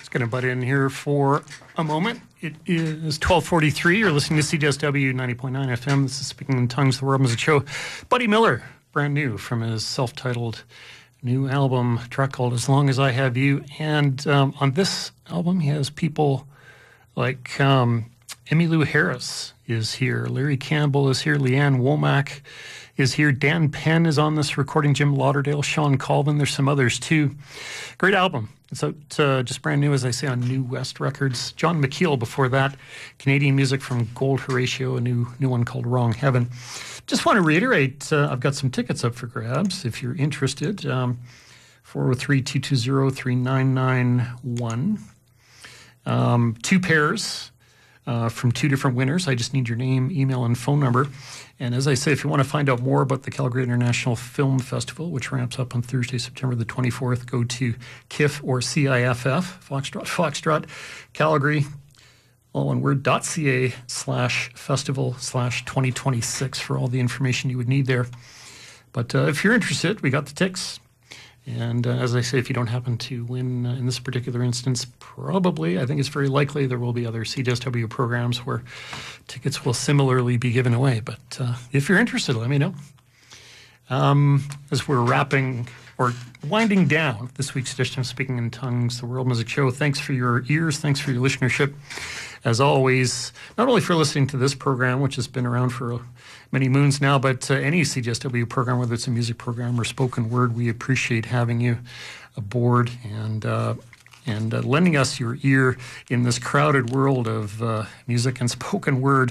Just going to butt in here for a moment. It is 12:43. You're listening to CJSW 90.9 FM. This is Speaking in Tongues, the World Music Show. Buddy Miller, brand new from his self-titled new album, track called As Long As I Have You. And on this album, he has people like Emmylou Harris is here. Larry Campbell is here. Leanne Womack is here. Dan Penn is on this recording. Jim Lauderdale, Sean Colvin. There's some others too. Great album. It's out just brand new, as I say, on New West Records. John McKeel before that. Canadian music from Gold Horatio, a new one called Wrong Heaven. Just want to reiterate, I've got some tickets up for grabs if you're interested. 403-220-3991. Two pairs from two different winners. I just need your name, email, and phone number. And as I say, if you want to find out more about the Calgary International Film Festival, which ramps up on Thursday, September the 24th, go to KIF or CIFF, Foxtrot, Calgary, all one word, .ca/festival/2026 for all the information you would need there. But if you're interested, we got the ticks. And as I say, if you don't happen to win in this particular instance, probably, I think it's very likely there will be other CJSW programs where tickets will similarly be given away. But if you're interested, let me know. As we're wrapping or winding down this week's edition of Speaking in Tongues, the World Music Show, thanks for your ears, thanks for your listenership. As always, not only for listening to this program, which has been around for many moons now, but any CJSW program, whether it's a music program or spoken word, we appreciate having you aboard and lending us your ear in this crowded world of music and spoken word.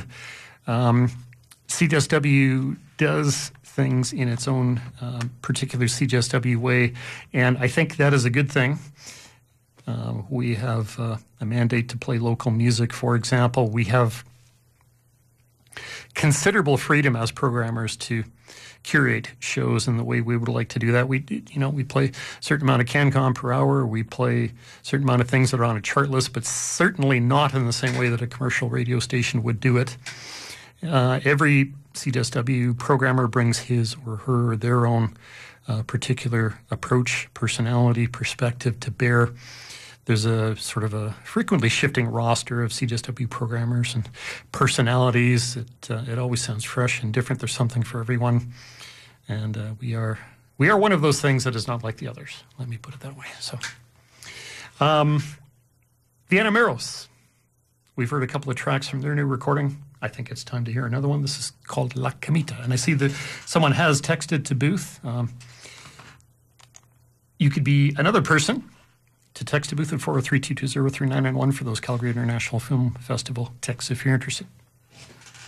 CJSW does things in its own particular CJSW way, and I think that is a good thing. We have a mandate to play local music, for example. We have considerable freedom as programmers to curate shows in the way we would like to do that. We play a certain amount of CanCon per hour. We play a certain amount of things that are on a chart list, but certainly not in the same way that a commercial radio station would do it. Every CJSW programmer brings his or her or their own particular approach, personality, perspective to bear. There's a sort of a frequently shifting roster of CJSW programmers and personalities. It always sounds fresh and different. There's something for everyone. And we are one of those things that is not like the others. Let me put it that way. So, Vienna Meros. We've heard a couple of tracks from their new recording. I think it's time to hear another one. This is called La Camita. And I see that someone has texted to Booth. You could be another person to text to Booth at 403-220-3991 for those Calgary International Film Festival texts if you're interested.